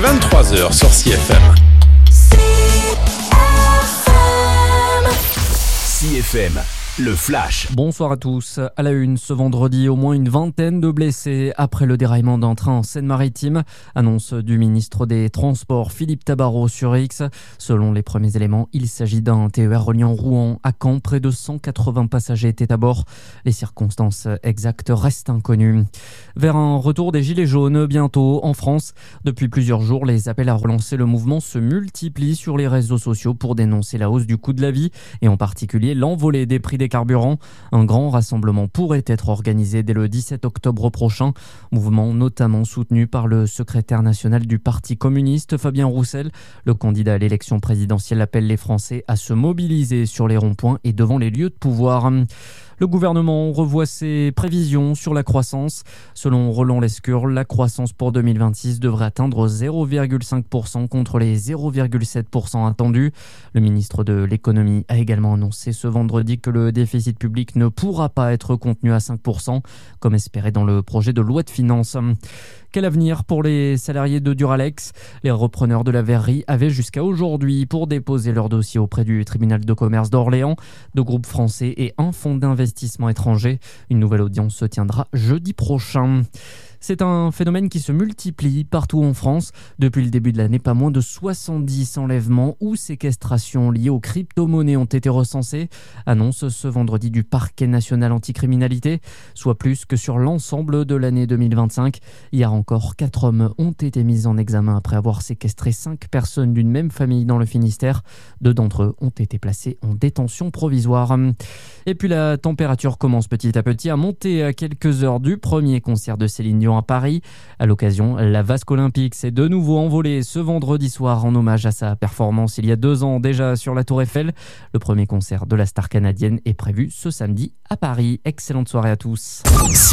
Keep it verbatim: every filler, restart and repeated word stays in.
vingt-trois heures sur C F M. C F M, le flash. Bonsoir à tous. À la une, ce vendredi, au moins une vingtaine de blessés après le déraillement d'un train en Seine-Maritime. Annonce du ministre des Transports, Philippe Tabarot, sur X. Selon les premiers éléments, il s'agit d'un T E R reliant Rouen à Caen. Près de cent quatre-vingts passagers étaient à bord. Les circonstances exactes restent inconnues. Vers un retour des Gilets jaunes bientôt en France. Depuis plusieurs jours, les appels à relancer le mouvement se multiplient sur les réseaux sociaux pour dénoncer la hausse du coût de la vie et en particulier l'envolée des prix des carburants. Un grand rassemblement pourrait être organisé dès le dix-sept octobre prochain. Mouvement notamment soutenu par le secrétaire national du Parti communiste, Fabien Roussel. Le candidat à l'élection présidentielle appelle les Français à se mobiliser sur les ronds-points et devant les lieux de pouvoir. Le gouvernement revoit ses prévisions sur la croissance. Selon Roland Lescure, la croissance pour deux mille vingt-six devrait atteindre zéro virgule cinq pour cent contre les zéro virgule sept pour cent attendus. Le ministre de l'économie a également annoncé ce vendredi que le déficit public ne pourra pas être contenu à cinq pour cent, comme espéré dans le projet de loi de finances. Quel avenir pour les salariés de Duralex ? Les repreneurs de la verrerie avaient jusqu'à aujourd'hui pour déposer leur dossier auprès du tribunal de commerce d'Orléans, deux groupes français et un fonds d'investissement étranger. Une nouvelle audience se tiendra jeudi prochain. C'est un phénomène qui se multiplie partout en France. Depuis le début de l'année, pas moins de soixante-dix enlèvements ou séquestrations liées aux crypto-monnaies ont été recensés. Annonce ce vendredi du Parquet national anticriminalité, soit plus que sur l'ensemble de l'année deux mille vingt-cinq. Hier encore, quatre hommes ont été mis en examen après avoir séquestré cinq personnes d'une même famille dans le Finistère. Deux d'entre eux ont été placés en détention provisoire. Et puis la température commence petit à petit à monter à quelques heures du premier concert de Céline Dion à Paris. À l'occasion, la Vasque Olympique s'est de nouveau envolée ce vendredi soir en hommage à sa performance il y a deux ans déjà sur la Tour Eiffel. Le premier concert de la star canadienne est prévu ce samedi à Paris. Excellente soirée à tous.